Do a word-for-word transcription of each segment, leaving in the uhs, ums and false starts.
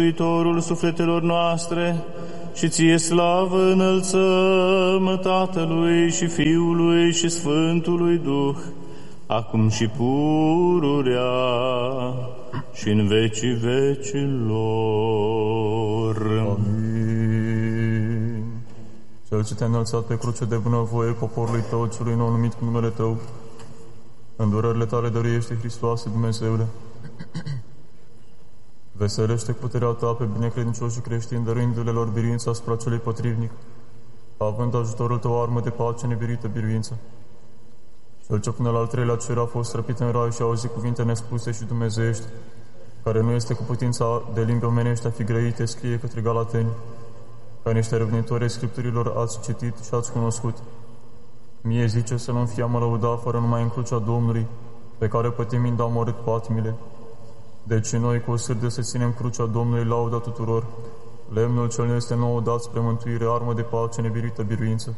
Mântuitorul sufletelor noastre, și ție slavă înălțăm Tatălui și Fiului și Sfântului Duh, acum și pururea și în vecii vecilor. Amin. Cel ce te-a înălțat pe cruce de bunăvoie poporului tău, celui nou numit cu numele tău, îndurările tale dăruiește, Hristoase, Dumnezeule. Veselește puterea ta pe binecredincioșii creștini, dăruindu-le lor biruință asupra celui potrivnic, având ajutorul tău armă de pace nebirită biruință. Cel ce până la al treilea cer a fost răpit în rai și a auzit cuvinte nespuse și dumnezeiești, care nu este cu putința de limbi omenești a fi grăite, scrie către Galateni, ca niște răvnitori ai Scripturilor ați citit și ați cunoscut. Mie zice să nu-mi fie mă fără numai în crucea Domnului, pe care pătimind a omorât patimile. Deci noi cu o sârde să ținem crucea Domnului, lauda tuturor, lemnul cel ne este nou dat spre mântuire, armă de pace nebirită biruință.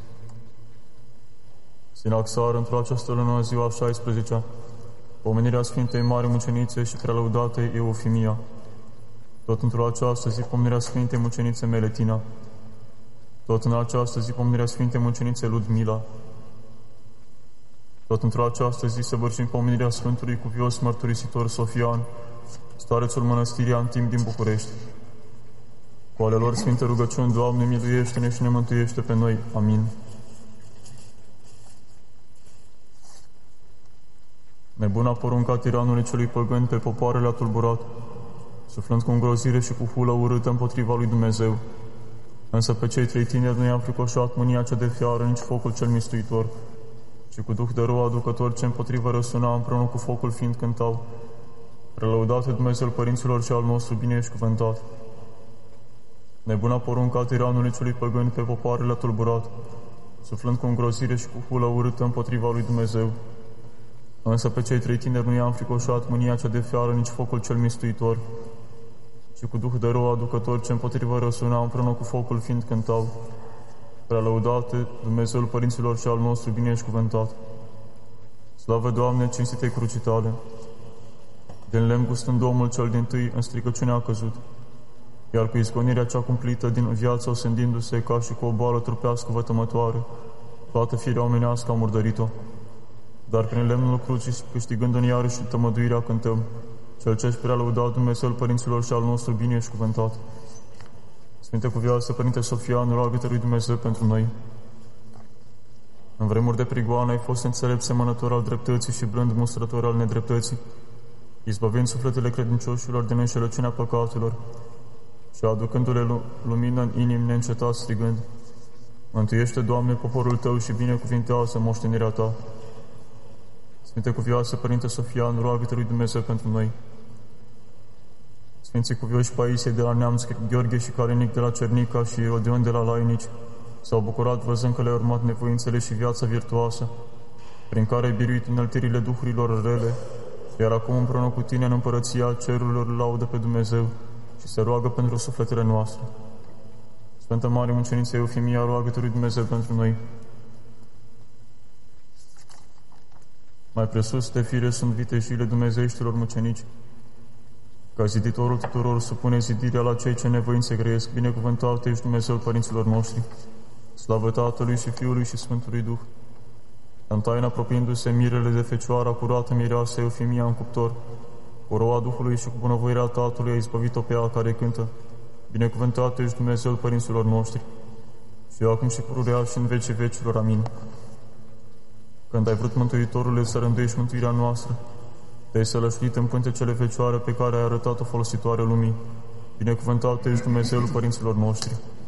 Sinaxar, într-o această lună, ziua a șaisprezecea, pomenirea Sfintei Mari Mucenițe și prealăudatei Eufimia. Tot într-o această zi, pomenirea Sfintei Mucenițe Meletina. Tot în această zi, pomenirea Sfintei Mucenițe Ludmila. Tot într-o această zi, săvârșim pomenirea Sfântului Cuvios Mărturisitor Sofian, starețul mănăstirii Antim din București. Cu ale lor sfinte rugăciuni, Doamne, miluiește-ne și ne mântuiește pe noi. Amin. Nebuna porunca tiranului celui păgân pe popoarele a tulburat, suflând cu îngrozire și cu hulă urâtă împotriva lui Dumnezeu. Însă pe cei trei tineri nu i-a înfricoșat mânia cea de fiară, nici focul cel mistuitor, și cu duh de rău aducător ce împotrivă răsuna, împreună cu focul fiind cântau: Prelăudate Dumnezeul părinților și al nostru binecuvântat. Nebuna porunca a tiranului celui păgân pe popoarele a tulburat, suflând cu îngrozire și cu hulă urâtă împotriva lui Dumnezeu. Însă pe cei trei tineri nu i-a înfricoșat mânia cea de fiară, nici focul cel mistuitor, și cu duh de rău aducător ce împotrivă răsuna, împreună cu focul fiind cântau: Prelăudate Dumnezeul părinților și al nostru binecuvântat. Slavă, Doamne, cinstite crucii tale! Din lemn gustând omul cel dintâi în stricăciune a căzut, iar cu izgonirea cea cumplită din viață osândindu-se ca și cu o boală trupească vătămătoare, toată firea omenească a murdărit-o. Dar prin lemnul crucii, câștigând în iarăși tămăduirea, cântăm: Cel ce-și prea lăudat Dumnezeul părinților și al nostru binecuvântat. Sfinte Cuvioasă Părinte Sofian, roagă-te lui Dumnezeu pentru noi. În vremuri de prigoană ai fost înțelept semănător al dreptății și blând mustrător al nedreptății, izbăvind sufletele credincioșilor din înșelăciunea păcatelor și aducându-le lumină în inimi neîncetat strigând: Mântuiește, Doamne, poporul Tău și binecuvintează moștenirea Ta. Sfinte Cuvioasă Părinte Sofian, roagă-te lui Dumnezeu pentru noi. Sfinții Cuvioși Paisie de la Neamț, Gheorghe și Calinic de la Cernica și Odion de la Lainici s-au bucurat văzând că le-au urmat nevoințele și viața virtuoasă, prin care ai biruit înăltirile duhurilor rele, iar acum împreună cu tine în împărăția cerurilor laudă pe Dumnezeu și se roagă pentru sufletele noastre. Sfântă Mare Muceniță Eufimia, roagă-te lui Dumnezeu pentru noi. Mai presus de fire sunt vitejile dumnezeieștilor mucenici. Ca ziditorul tuturor supune zidirea la cei ce nevoințe grăiesc, binecuvântat ești Dumnezeul părinților noștri. Slavă Tatălui și Fiului și Sfântului Duh. În taină apropiindu-se mirele de fecioara curată mireasă Eufimia în cuptor, cu roa Duhului și cu bunăvoirea Tatălui a izbăvit-o pe ea care cântă: Binecuvântat ești Dumnezeul părinților noștri, și acum și pururea și în vecii vecilor. Amin. Când ai vrut, Mântuitorule, să rânduiești mântuirea noastră, te-ai sălășluit în pântecele fecioare pe care ai arătat-o folositoare lumii. Binecuvântat ești Dumnezeul părinților noștri.